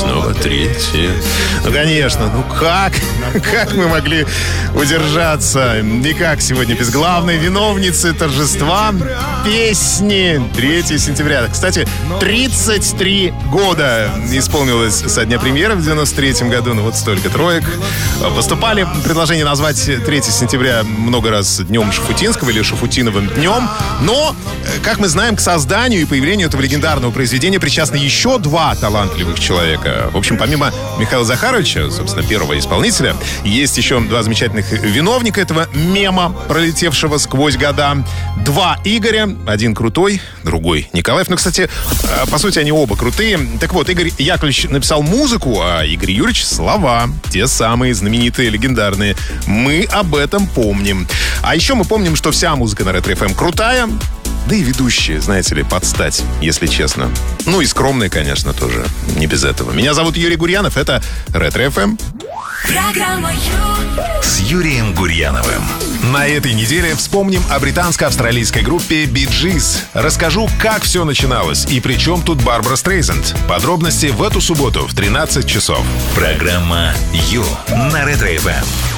снова третье. Ну, конечно, ну как? Как мы могли удержаться? Никак сегодня без главной виновницы торжества песни 3 сентября. Кстати, 33 года исполнилось со дня премьеры в 93-м году. Ну вот столько троек. Поступали предложения назвать 3 сентября много раз днем Шафутинского или Шафутиновым днем. Но, как мы знаем, к созданию и появлению этого легендарного произведения причастны еще 2 талантливых человека. В общем, помимо Михаила Захаровича, собственно, первого исполнителя, есть еще 2 замечательных виновника этого мема, пролетевшего сквозь года. 2 Игоря, один крутой, другой Николаев. Ну, кстати, по сути, они оба крутые. Так вот, Игорь Яковлевич написал музыку, а Игорь Юрьевич — слова. Те самые знаменитые, легендарные. Мы об этом помним. А еще мы помним, что вся музыка на Ретро-ФМ крутая. Да и ведущие, знаете ли, под стать, если честно. Ну и скромные, конечно, тоже. Не без этого. Меня зовут Юрий Гурьянов. Это Ретро-ФМ. Программа с Юрием Гурьяновым. На этой неделе вспомним о британско-австралийской группе Bee Gees. Расскажу, как все начиналось и при чем тут Барбара Стрейзанд. Подробности в эту субботу в 13 часов. Программа «Ю» на Ретро-ФМ.